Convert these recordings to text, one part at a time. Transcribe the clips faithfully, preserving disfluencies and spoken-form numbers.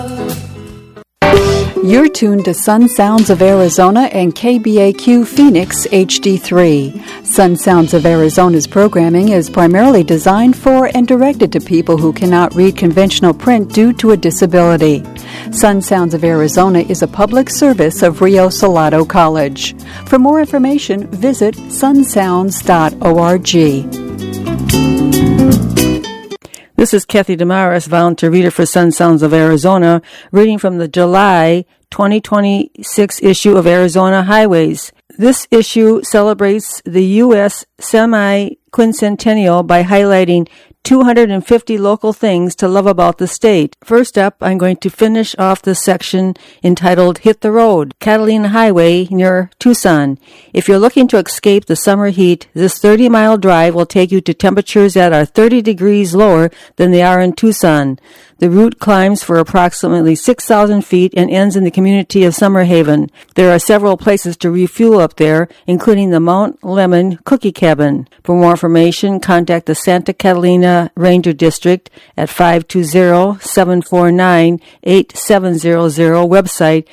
You're tuned to Sun Sounds of Arizona and K B A Q Phoenix H D three. Sun Sounds of Arizona's programming is primarily designed for and directed to people who cannot read conventional print due to a disability. Sun Sounds of Arizona is a public service of Rio Salado College. For more information, visit sun sounds dot org. This is Kathy Damaris, volunteer reader for Sun Sounds of Arizona, reading from the July twenty twenty-six issue of Arizona Highways. This issue celebrates the U S semi-quincentennial by highlighting two hundred fifty local things to love about the state. First up, I'm going to finish off the section entitled Hit the Road, Catalina Highway near Tucson. If you're looking to escape the summer heat, this thirty-mile drive will take you to temperatures that are thirty degrees lower than they are in Tucson. The route climbs for approximately six thousand feet and ends in the community of Summerhaven. There are several places to refuel up there, including the Mount Lemon Cookie Cabin. For more information, contact the Santa Catalina Ranger District at five two zero, seven four nine, eight seven zero zero, website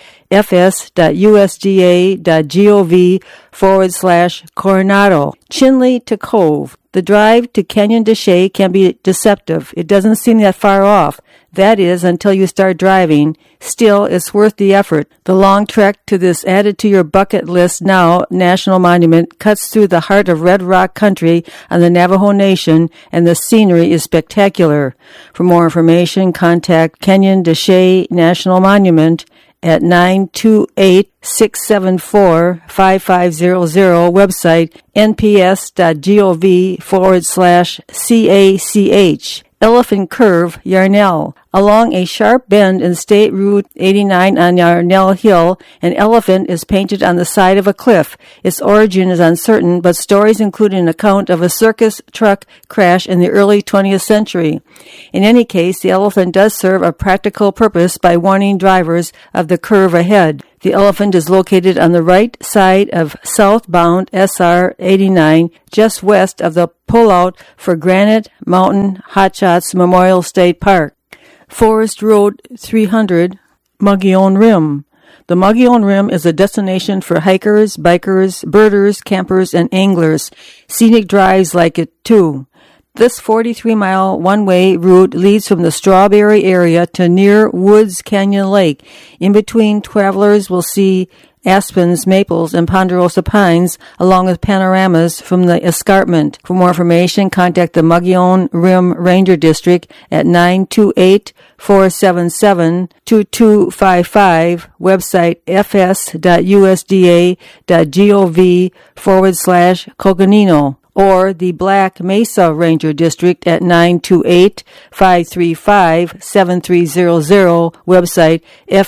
fs.usda.gov forward slash Coronado. Chinle to Cove. The drive to Canyon de Chelly can be deceptive. It doesn't seem that far off. That is, until you start driving. Still, it's worth the effort. The long trek to this added-to-your-bucket-list-now national monument cuts through the heart of Red Rock country on the Navajo Nation, and the scenery is spectacular. For more information, contact Canyon de Chelly National Monument at nine two eight, six seven four, five five zero zero, website nps.gov forward slash CACH. Elephant Curve, Yarnell. Along a sharp bend in State Route eighty-nine on Yarnell Hill, an elephant is painted on the side of a cliff. Its origin is uncertain, but stories include an account of a circus truck crash in the early twentieth century. In any case, the elephant does serve a practical purpose by warning drivers of the curve ahead. The elephant is located on the right side of southbound S R eighty-nine, just west of the pullout for Granite Mountain Hotshots Memorial State Park. Forest Road three hundred, Mogollon Rim. The Mogollon Rim is a destination for hikers, bikers, birders, campers, and anglers. Scenic drives like it, too. This forty-three mile one-way route leads from the Strawberry area to near Woods Canyon Lake. In between, travelers will see aspens, maples, and ponderosa pines, along with panoramas from the escarpment. For more information, contact the Mogollon Rim Ranger District at nine two eight, four seven seven, two two five five, website fs.usda.gov forward slash Coconino, or the Black Mesa Ranger District at nine two eight, five three five, seven three zero zero, website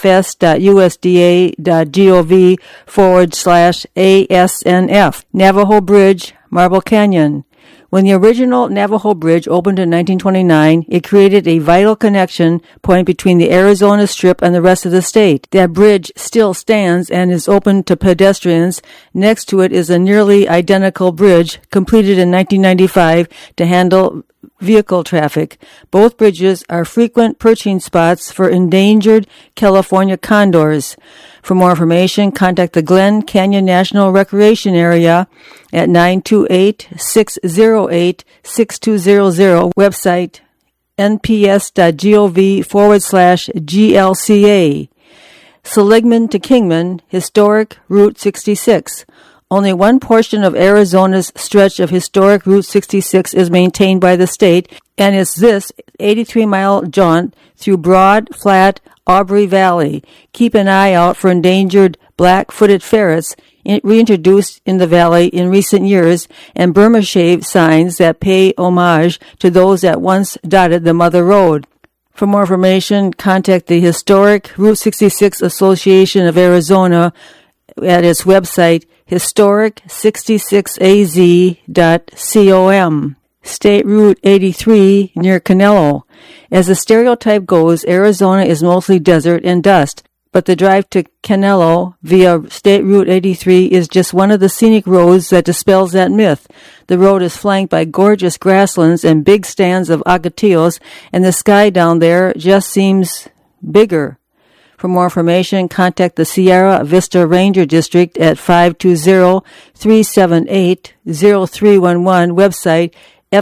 fs.usda.gov forward slash ASNF. Navajo Bridge, Marble Canyon. When the original Navajo Bridge opened in nineteen twenty-nine, it created a vital connection point between the Arizona Strip and the rest of the state. That bridge still stands and is open to pedestrians. Next to it is a nearly identical bridge completed in nineteen ninety-five to handle vehicle traffic. Both bridges are frequent perching spots for endangered California condors. For more information, contact the Glen Canyon National Recreation Area at nine two eight, six zero eight, six two zero zero, website nps.gov forward slash GLCA. Seligman to Kingman, Historic Route sixty-six. Only one portion of Arizona's stretch of historic Route sixty-six is maintained by the state, and it's this eighty-three mile jaunt through broad, flat Aubrey Valley. Keep an eye out for endangered black-footed ferrets reintroduced in the valley in recent years, and Burma shave signs that pay homage to those that once dotted the Mother Road. For more information, contact the Historic Route sixty-six Association of Arizona at its website, historic sixty-six a z dot com. State Route eighty-three near Canelo. As the stereotype goes, Arizona is mostly desert and dust, but the drive to Canelo via State Route eighty-three is just one of the scenic roads that dispels that myth. The road is flanked by gorgeous grasslands and big stands of agatillos, and the sky down there just seems bigger. For more information, contact the Sierra Vista Ranger District at five two zero, three seven eight, zero three one one, website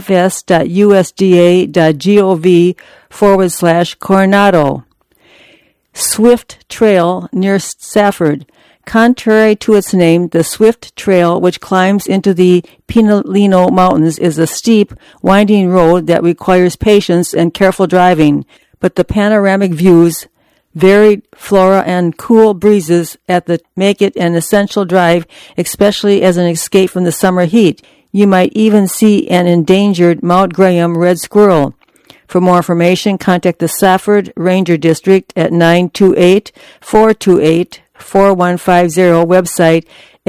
fs.usda.gov forward slash Coronado. Swift Trail near Safford. Contrary to its name, the Swift Trail, which climbs into the Pinalino Mountains, is a steep, winding road that requires patience and careful driving, but the panoramic views, varied flora, and cool breezes at the make it an essential drive, especially as an escape from the summer heat. You might even see an endangered Mount Graham red squirrel. For more information, contact the Safford Ranger District at nine two eight, four two eight, four one five zero, website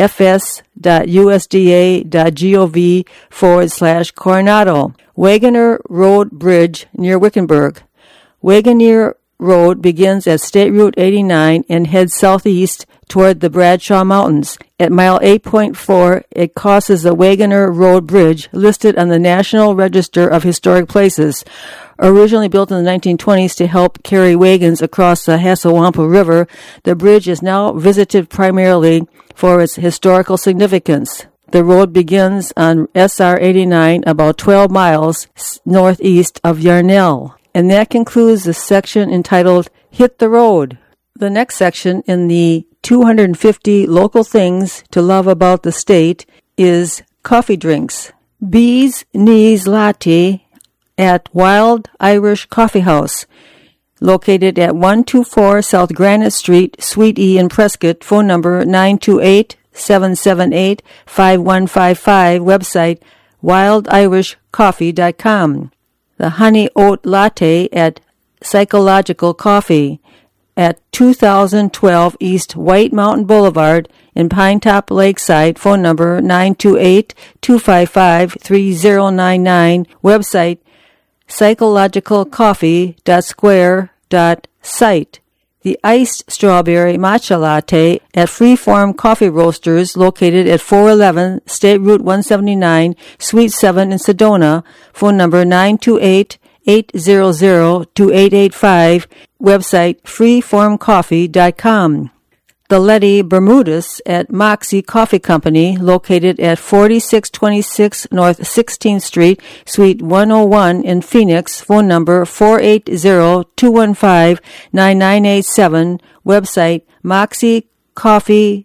fs.usda.gov forward slash Coronado. Wagoner Road Bridge near Wickenburg. Wagoner Road begins at State Route eighty-nine and heads southeast toward the Bradshaw Mountains. At mile eight point four, it crosses the Wagoner Road Bridge, listed on the National Register of Historic Places. Originally built in the nineteen twenties to help carry wagons across the Hasawampa River, the bridge is now visited primarily for its historical significance. The road begins on S R eighty-nine about twelve miles northeast of Yarnell. And that concludes the section entitled Hit the Road. The next section in the two hundred fifty local things to love about the state is coffee drinks. Bees Knees Latte at Wild Irish Coffee House, located at one twenty-four South Granite Street, Suite E in Prescott. Phone number nine two eight, seven seven eight, five one five five, website wild irish coffee dot com. The Honey Oat Latte at Psychological Coffee at two thousand twelve East White Mountain Boulevard in Pinetop Lakeside. Phone number nine two eight, two five five, three zero nine nine, website psychological coffee dot square dot site. The Iced Strawberry Matcha Latte at Freeform Coffee Roasters, located at four eleven State Route one seventy-nine, Suite seven in Sedona. Phone number nine two eight, eight zero zero, two eight eight five, website freeform coffee dot com. The Letty Bermudez at Moxie Coffee Company, located at forty-six twenty-six North sixteenth Street, Suite one oh one in Phoenix. Phone number four eight zero, two one five, nine nine eight seven, website moxie coffee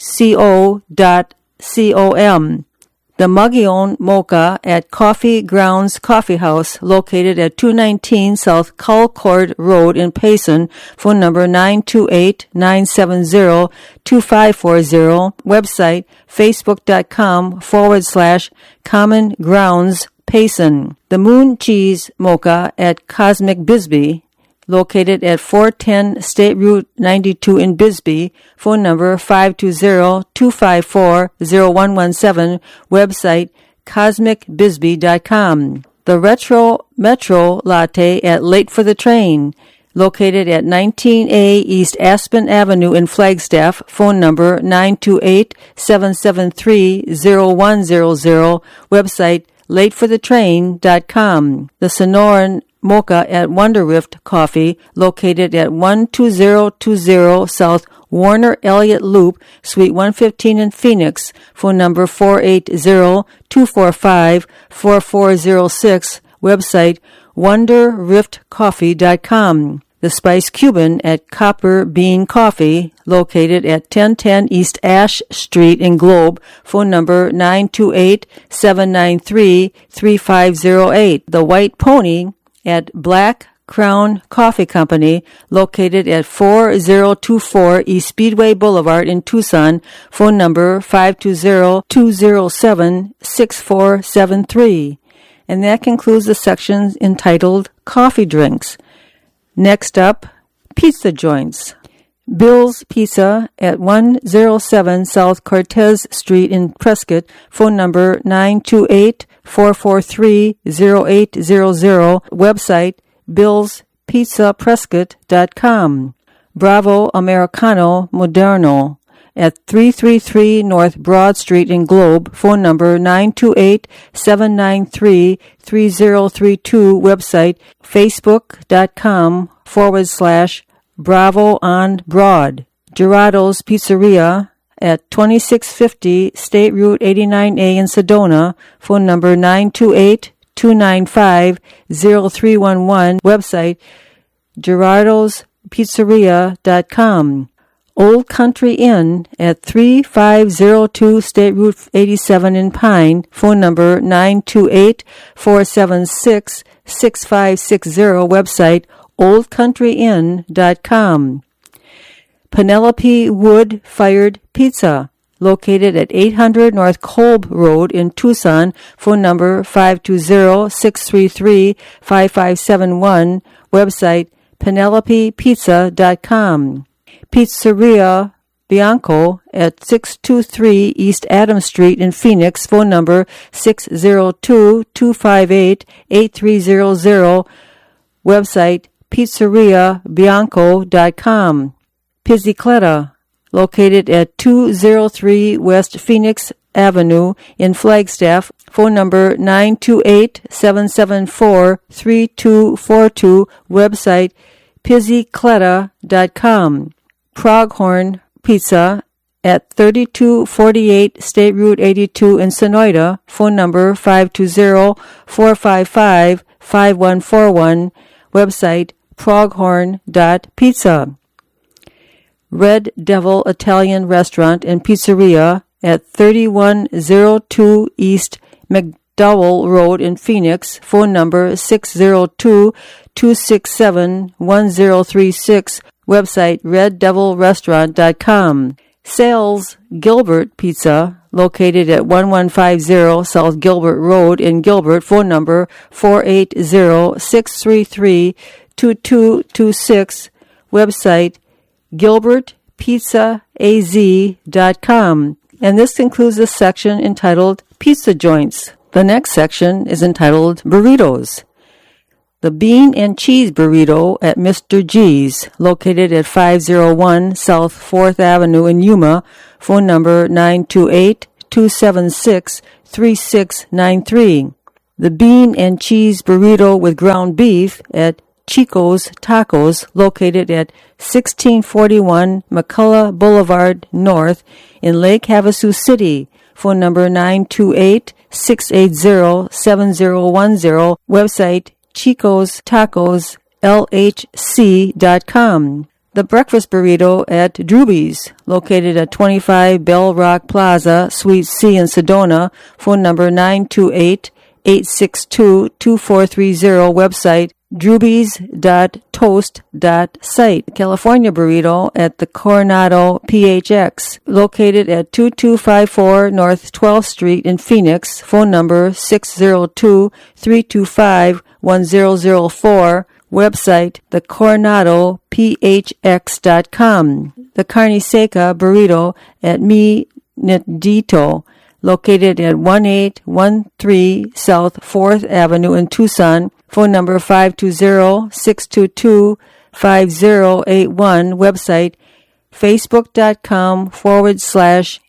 co dot com. The Mogollon Mocha at Coffee Grounds Coffee House, located at two nineteen South Colcord Road in Payson. Phone number nine two eight, nine seven zero, two five four zero. Website facebook.com forward slash Common Grounds Payson. The Moon Cheese Mocha at Cosmic Bisbee, located at four ten State Route ninety-two in Bisbee. Phone number five two zero, two five four, zero one one seven. Website cosmic bisbee dot com. The Retro Metro Latte at Late for the Train, located at nineteen A East Aspen Avenue in Flagstaff. Phone number nine two eight, seven seven three, zero one zero zero. Website late for the train dot com. The Sonoran Mocha at Wonder Rift Coffee, located at one two zero two zero South Warner Elliott Loop, Suite one fifteen in Phoenix. Phone number four eight zero, two four five, four four zero six. Website wonder rift coffee dot com. The Spice Cuban at Copper Bean Coffee, located at ten ten East Ash Street in Globe. Phone number nine two eight, seven nine three, three five zero eight. The White Pony at Black Crown Coffee Company, located at four zero two four East Speedway Boulevard in Tucson. Phone number five two zero, two zero seven, six four seven three. And that concludes the section entitled Coffee Drinks. Next up, pizza joints. Bill's Pizza at one oh seven South Cortez Street in Prescott. Phone number nine two eight, four four three, zero eight zero zero. Website bills pizza prescott dot com. Bravo Americano Moderno at three thirty-three North Broad Street in Globe. Phone number nine two eight, seven nine three, three zero three two. Website facebook.com forward slash Bravo on Broad. Gerardo's Pizzeria at twenty-six fifty State Route eighty-nine A in Sedona. Phone number nine two eight, two nine five, zero three one one. Website gerardos pizzeria dot com. Old Country Inn at thirty-five oh two State Route eighty-seven in Pine. Phone number nine two eight, four seven six, six five six zero. Website old country inn dot com. Penelope Wood Fired Pizza, located at eight hundred North Kolb Road in Tucson. Phone number five two zero, six three three, five five seven one. Website penelope pizza dot com. Pizzeria Bianco at six two three East Adams Street in Phoenix. Phone number six zero two, two five eight, eight three zero zero. Website pizzeria bianco dot com. Pizzicletta, located at two oh three West Phoenix Avenue in Flagstaff. Phone number nine two eight, seven seven four, three two four two. Website pizzicletta dot com. Pronghorn Pizza at thirty-two forty-eight State Route eighty-two in Sonoyta. Phone number five two zero, four five five, five one four one. Website pronghorn dot pizza. Red Devil Italian Restaurant and Pizzeria at thirty-one oh two East McDowell Road in Phoenix. Phone number six zero two, two six seven, one zero three six. Website red devil restaurant dot com. Sales Gilbert Pizza, located at eleven fifty South Gilbert Road in Gilbert. Phone number four eight zero, six three three, two two two six. Website gilbert pizza a z dot com. And this concludes the section entitled Pizza Joints. The next section is entitled Burritos. The Bean and Cheese Burrito at Mister G's, located at five oh one South fourth Avenue in Yuma. Phone number nine two eight, two seven six, three six nine three. The Bean and Cheese Burrito with ground beef at Chico's Tacos, located at sixteen forty-one McCullough Boulevard North in Lake Havasu City. Phone number nine two eight, six eight zero, seven zero one zero. Website chicos tacos l h c dot com. The Breakfast Burrito at Drewby's, located at twenty-five Bell Rock Plaza, Suite C in Sedona. Phone number nine two eight, eight six two, two four three zero. Website drewbys dot toast dot site. California Burrito at the Coronado P H X, located at two two five four North twelfth Street in Phoenix. Phone number six zero two, three two five, one zero zero four. Website the coronado p h x dot com. The Carne Seca Burrito at Mi Nidito, located at eighteen thirteen South fourth Avenue in Tucson. Phone number five two zero, six two two, five zero eight one. Website facebook.com forward slash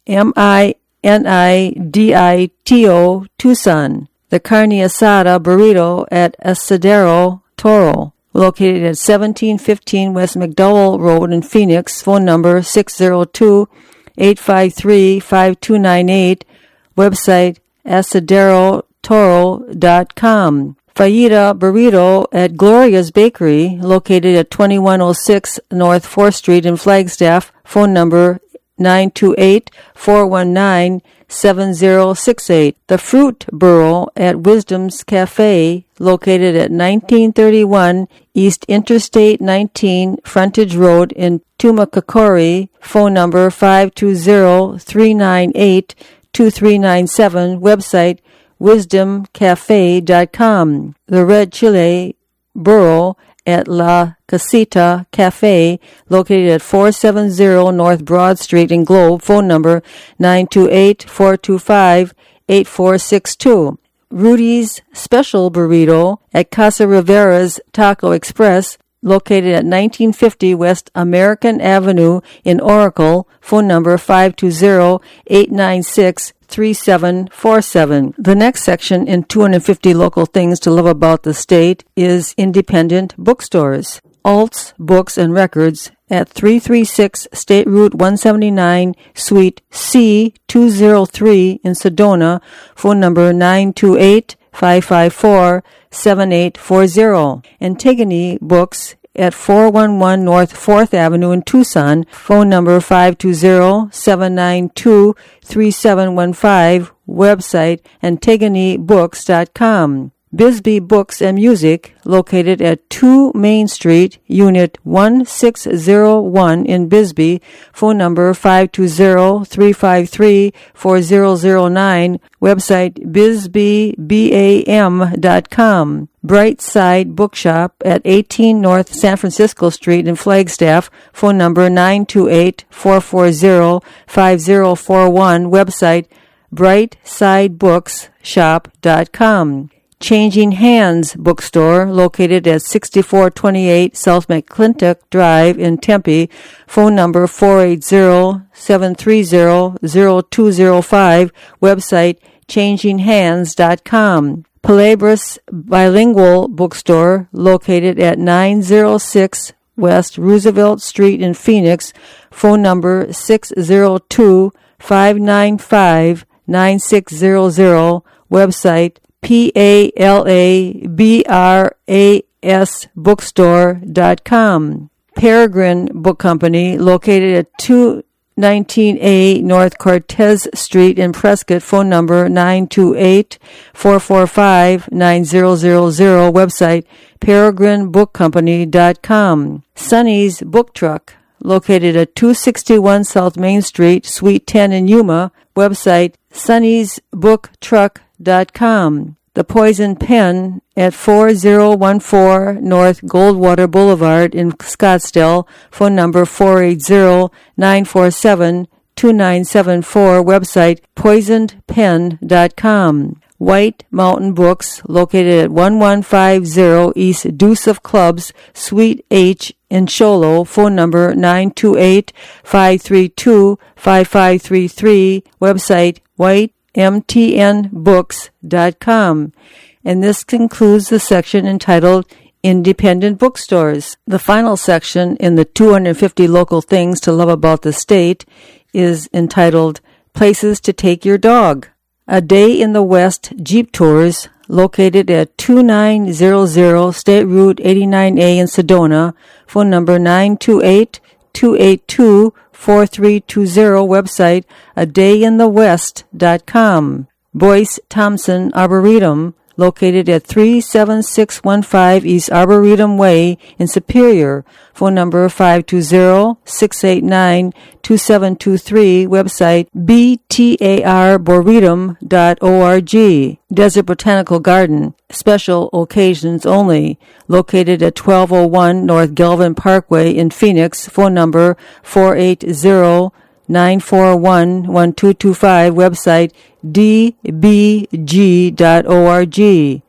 M-I-N-I-D-I-T-O Tucson. The Carne Asada Burrito at Asadero Toro, located at seventeen fifteen West McDowell Road in Phoenix. Phone number six zero two, eight five three, five two nine eight. Website asadero toro dot com. Fajita Burrito at Gloria's Bakery, located at twenty-one oh six North fourth Street in Flagstaff. Phone number nine two eight, four one nine, seven zero six eight. The Fruit Burro at Wisdom's Cafe, located at nineteen thirty-one East Interstate nineteen Frontage Road in Tumacacori. Phone number five two zero, three nine eight, two three nine seven. Website wisdom cafe dot com. The Red Chile Burro at La Casita Cafe, located at four seventy North Broad Street in Globe. Phone number nine two eight, four two five, eight four six two. Rudy's Special Burrito at Casa Rivera's Taco Express, located at nineteen fifty West American Avenue in Oracle. Phone number five two zero, eight nine six, three seven four seven. The next section in two hundred fifty Local Things to Love About the State is independent bookstores. Alts Books and Records at three thirty-six State Route one seventy-nine, Suite C two oh three in Sedona, phone number nine two eight, five five four, seven eight four zero. Antigone Books at four eleven North fourth Avenue in Tucson, phone number five two zero, seven nine two, three seven one five, website antigone books dot com. Bisbee Books and Music, located at two Main Street, Unit one six zero one in Bisbee, phone number five two zero, three five three, four zero zero nine, website bisbee bam dot com. Brightside Bookshop at eighteen North San Francisco Street in Flagstaff, phone number nine two eight, four four zero, five zero four one, website brightside books shop dot com. Changing Hands Bookstore, located at sixty-four twenty-eight South McClintock Drive in Tempe, phone number four eight zero, seven three zero, zero two zero five, website changing hands dot com. Palabras Bilingual Bookstore, located at nine oh six West Roosevelt Street in Phoenix, phone number six zero two, five nine five, nine six zero zero, website P A L A B R A S bookstore dot com. Peregrine Book Company, located at two nineteen A North Cortez Street in Prescott, phone number nine two eight, four four five, nine zero zero zero, website peregrine book company dot com. Sonny's Book Truck, located at two sixty-one South Main Street, Suite ten in Yuma, website sonnys book truck dot com. The Poison Pen at four oh one four North Goldwater Boulevard in Scottsdale, phone number four eight zero, nine four seven, two nine seven four, website poisoned pen dot com. White Mountain Books, located at eleven fifty East Deuce of Clubs, Suite H in Sholo, phone number nine two eight, five three two, five five three three, website white m t n books dot com. And this concludes the section entitled Independent Bookstores. The final section in the two hundred fifty Local Things to Love About the State is entitled Places to Take Your Dog. A Day in the West Jeep Tours, located at two nine zero zero State Route eighty-nine A in Sedona, phone number nine two eight, two eight two, four three two zero, website a day in the west dot com. Boyce Thompson Arboretum, located at three seven six one five East Arboretum Way in Superior, phone number five two zero, six eight nine, two seven two three, website b t a r boretum dot org. Desert Botanical Garden, special occasions only, located at twelve oh one North Galvin Parkway in Phoenix, phone number four eight zero, nine four one, one two two five, website d b g dot org.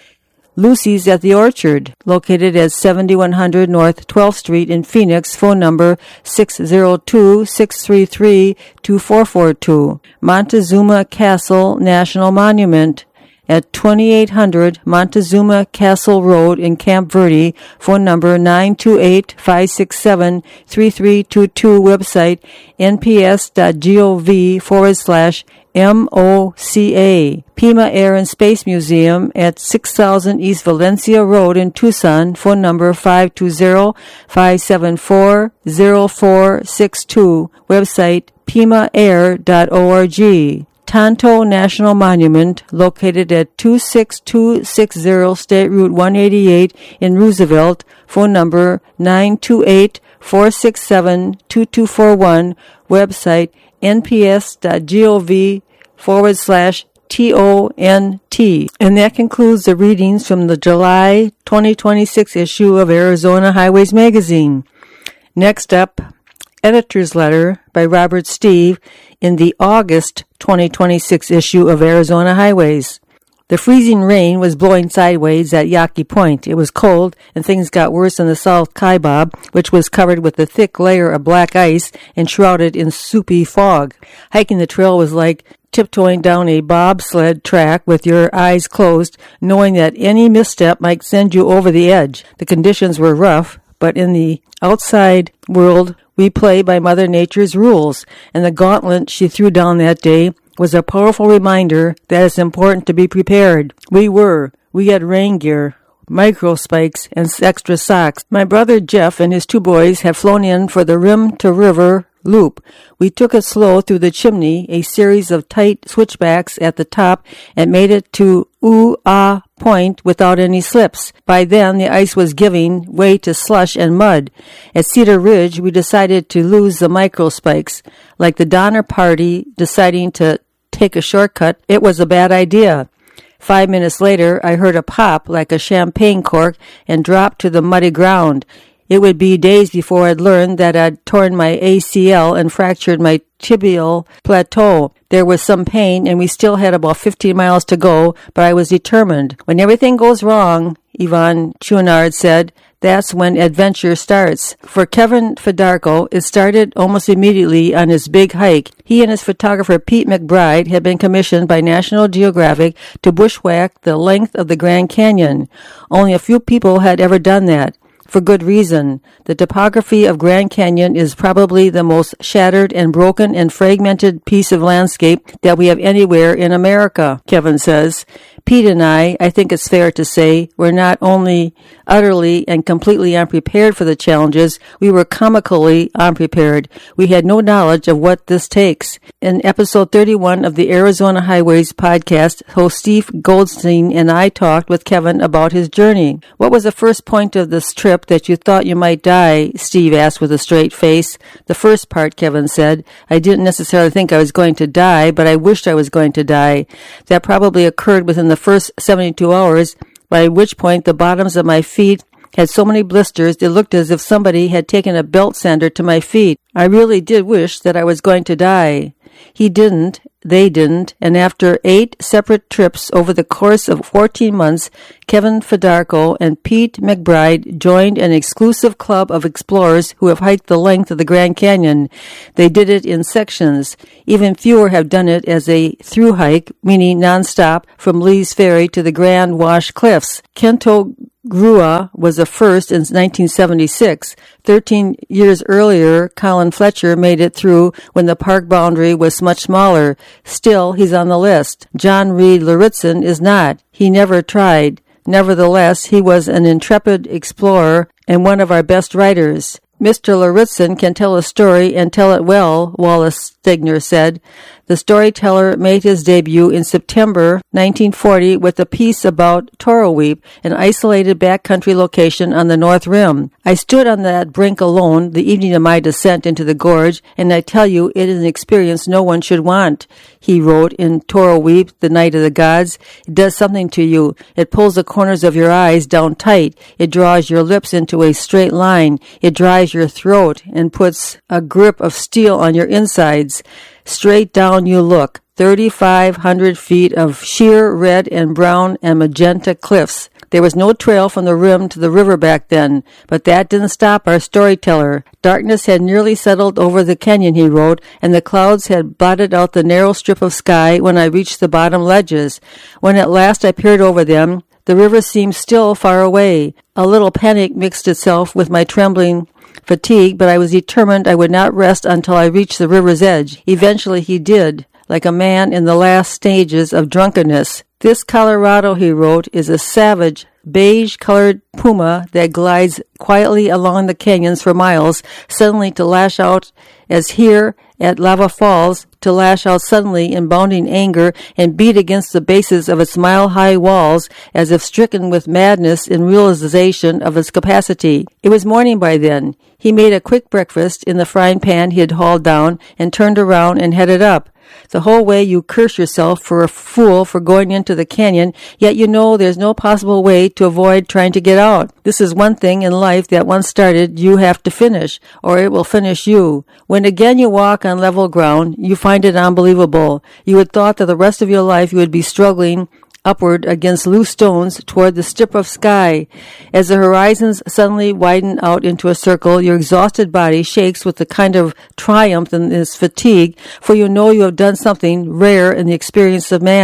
Lucy's at the Orchard, located at seventy-one hundred North twelfth Street in Phoenix, phone number six zero two, six three three, two four four two. Montezuma Castle National Monument at twenty-eight hundred Montezuma Castle Road in Camp Verde, phone number nine two eight, five six seven, three three two two, website n p s dot gov forward slash M O C A. Pima Air and Space Museum at six thousand East Valencia Road in Tucson, phone number five two zero, five seven four, zero four six two, website pima air dot org. Tonto National Monument, located at two six two six zero State Route one eighty-eight in Roosevelt, phone number nine two eight, four six seven, two two four one, website n p s dot gov forward slash T O N T. And that concludes the readings from the July twenty twenty-six issue of Arizona Highways Magazine. Next up, Editor's Letter by Robert Steve in the August twenty twenty-six issue of Arizona Highways. The freezing rain was blowing sideways at Yaqui Point. It was cold, and things got worse in the South Kaibab, which was covered with a thick layer of black ice and shrouded in soupy fog. Hiking the trail was like tiptoeing down a bobsled track with your eyes closed, knowing that any misstep might send you over the edge. The conditions were rough, but in the outside world, we play by Mother Nature's rules, and the gauntlet she threw down that day was a powerful reminder that it's important to be prepared. We were. We had rain gear, micro spikes, and extra socks. My brother Jeff and his two boys have flown in for the Rim to River loop. We took it slow through the chimney, a series of tight switchbacks at the top, and made it to Ooh-Ah Point without any slips. By then, the ice was giving way to slush and mud. At Cedar Ridge, we decided to lose the micro spikes. Like the Donner Party deciding to take a shortcut, it was a bad idea. Five minutes later, I heard a pop like a champagne cork and dropped to the muddy ground. It would be days before I'd learned that I'd torn my A C L and fractured my tibial plateau. There was some pain, and we still had about fifteen miles to go, but I was determined. When everything goes wrong, Yvonne Chouinard said, that's when adventure starts. For Kevin Fedarko, it started almost immediately on his big hike. He and his photographer Pete McBride had been commissioned by National Geographic to bushwhack the length of the Grand Canyon. Only a few people had ever done that. For good reason. The topography of Grand Canyon is probably the most shattered and broken and fragmented piece of landscape that we have anywhere in America, Kevin says. Pete and I, I think it's fair to say, were not only utterly and completely unprepared for the challenges, we were comically unprepared. We had no knowledge of what this takes. In episode thirty-one of the Arizona Highways podcast, host Steve Goldstein and I talked with Kevin about his journey. What was the first point of this trip that you thought you might die? Steve asked with a straight face. The first part, Kevin said. I didn't necessarily think I was going to die, but I wished I was going to die. That probably occurred within the first seventy-two hours, by which point the bottoms of my feet had so many blisters it looked as if somebody had taken a belt sander to my feet. I really did wish that I was going to die. He didn't, they didn't, and after eight separate trips over the course of fourteen months, Kevin Fedarko and Pete McBride joined an exclusive club of explorers who have hiked the length of the Grand Canyon. They did it in sections. Even fewer have done it as a through hike, meaning nonstop from Lee's Ferry to the Grand Wash Cliffs. Kento Grua was the first in nineteen seventy-six. Thirteen years earlier, Colin Fletcher made it through when the park boundary was much smaller. Still, he's on the list. John Reed Lauritzen is not. He never tried. Nevertheless, he was an intrepid explorer and one of our best writers. Mister Lauritzen can tell a story and tell it well, Wallace Stegner said. The storyteller made his debut in September nineteen forty with a piece about Toroweep, an isolated backcountry location on the North Rim. I stood on that brink alone the evening of my descent into the gorge, and I tell you it is an experience no one should want, he wrote in Toroweep, the Night of the Gods. It does something to you. It pulls the corners of your eyes down tight. It draws your lips into a straight line. It dries your throat and puts a grip of steel on your insides. Straight down you look, thirty-five hundred feet of sheer red and brown and magenta cliffs. There was no trail from the rim to the river back then, but that didn't stop our storyteller. Darkness had nearly settled over the canyon, he wrote, and the clouds had blotted out the narrow strip of sky when I reached the bottom ledges. When at last I peered over them, the river seemed still far away. A little panic mixed itself with my trembling fatigue, but I was determined I would not rest until I reached the river's edge. Eventually he did, like a man in the last stages of drunkenness. This Colorado, he wrote, is a savage, beige-colored puma that glides quietly along the canyons for miles, suddenly to lash out as here at Lava Falls, to lash out suddenly in bounding anger and beat against the bases of its mile-high walls as if stricken with madness in realization of its capacity. It was morning by then. He made a quick breakfast in the frying pan he had hauled down and turned around and headed up. The whole way you curse yourself for a fool for going into the canyon, yet you know there's no possible way to avoid trying to get out. This is one thing in life that once started you have to finish, or it will finish you. When again you walk on level ground, you find it unbelievable. You had thought that the rest of your life you would be struggling upward against loose stones toward the strip of sky. As the horizons suddenly widen out into a circle, your exhausted body shakes with a kind of triumph in its fatigue, for you know you have done something rare in the experience of man.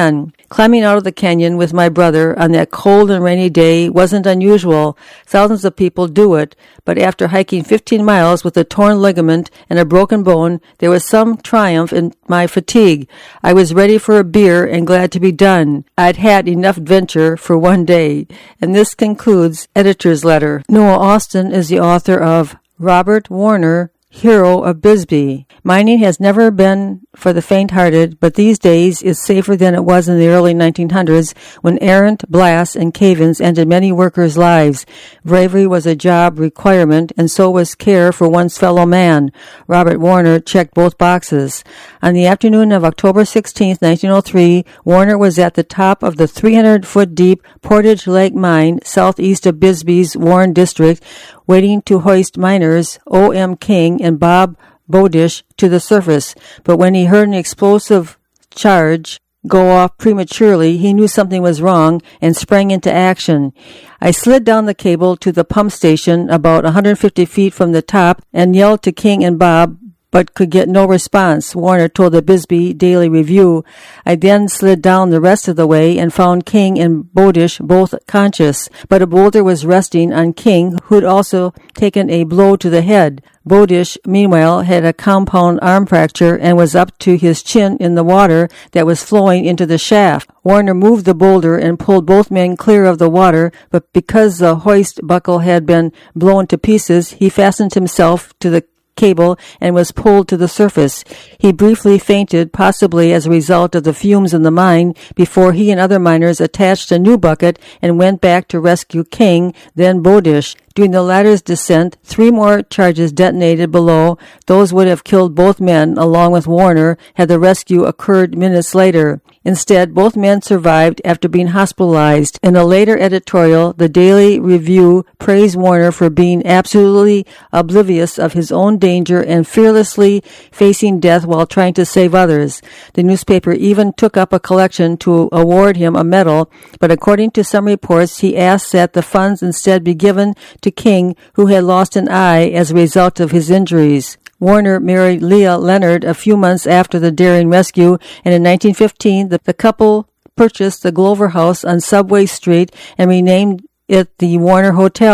Climbing out of the canyon with my brother on that cold and rainy day wasn't unusual. Thousands of people do it, but after hiking fifteen miles with a torn ligament and a broken bone, there was some triumph in my fatigue. I was ready for a beer and glad to be done. I'd had enough adventure for one day. And this concludes Editor's Letter. Noah Austin is the author of Robert Warner, Hero of Bisbee. Mining has never been for the faint-hearted, but these days is safer than it was in the early nineteen hundreds when errant blasts and cave-ins ended many workers' lives. Bravery was a job requirement, and so was care for one's fellow man. Robert Warner checked both boxes. On the afternoon of October sixteenth, nineteen oh three, Warner was at the top of the three hundred foot deep Portage Lake mine southeast of Bisbee's Warren District, waiting to hoist miners O M. King and Bob Bowdish to the surface. But when he heard an explosive charge go off prematurely, he knew something was wrong and sprang into action. I slid down the cable to the pump station about one hundred fifty feet from the top and yelled to King and Bob, but could get no response, Warner told the Bisbee Daily Review. I then slid down the rest of the way and found King and Bowdish both conscious, but a boulder was resting on King, who'd also taken a blow to the head. Bowdish, meanwhile, had a compound arm fracture and was up to his chin in the water that was flowing into the shaft. Warner moved the boulder and pulled both men clear of the water, but because the hoist buckle had been blown to pieces, he fastened himself to the cable and was pulled to the surface. He briefly fainted, possibly as a result of the fumes in the mine, before he and other miners attached a new bucket and went back to rescue King, then Bowdish. During the latter's descent, three more charges detonated below. Those would have killed both men, along with Warner, had the rescue occurred minutes later. Instead, both men survived after being hospitalized. In a later editorial, the Daily Review praised Warner for being absolutely oblivious of his own danger and fearlessly facing death while trying to save others. The newspaper even took up a collection to award him a medal, but according to some reports, he asked that the funds instead be given to King, who had lost an eye as a result of his injuries. Warner married Leah Leonard a few months after the daring rescue, and in nineteen fifteen, the, the couple purchased the Glover House on Subway Street and renamed it the Warner Hotel.